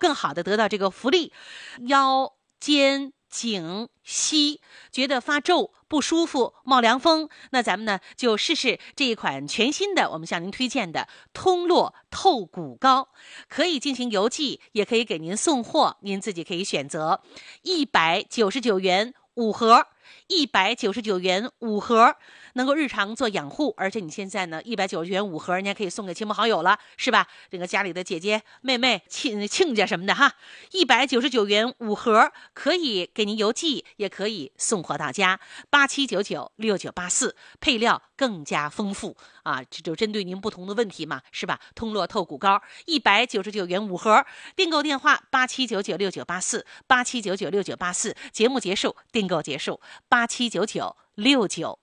更好的得到这个福利。腰、肩、颈、膝觉得发皱不舒服冒凉风，那咱们呢就试试这一款全新的我们向您推荐的通络透骨膏，可以进行邮寄，也可以给您送货，您自己可以选择。199元5盒，199元5盒，能够日常做养护，而且你现在呢190元5盒，人家可以送给亲朋好友了，是吧？这个家里的姐姐妹妹亲家什么的哈，199元5盒，可以给您邮寄，也可以送货到家。87996984，配料更加丰富啊，这就针对您不同的问题嘛，是吧？通络透骨膏199元5盒，订购电话87996984，87996984，节目结束，订购结束，87996984。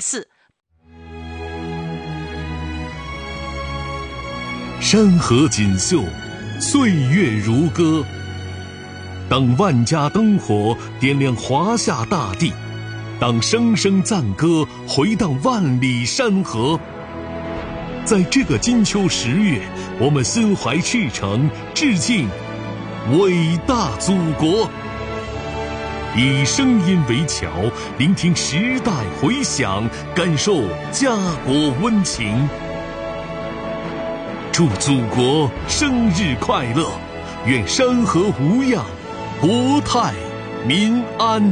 山河锦绣，岁月如歌。当万家灯火点亮华夏大地，当声声赞歌回荡万里山河，在这个金秋10月，我们心怀赤诚，致敬伟大祖国。以声音为桥，聆听时代回响，感受家国温情。祝祖国生日快乐，愿山河无恙，国泰民安。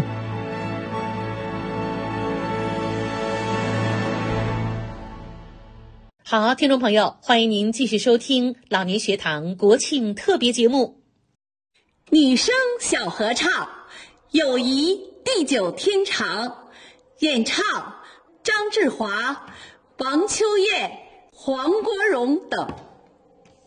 好，听众朋友，欢迎您继续收听老年学堂国庆特别节目。 女声小合唱，友谊地久天长，演唱张志华、王秋燕、黄国荣等。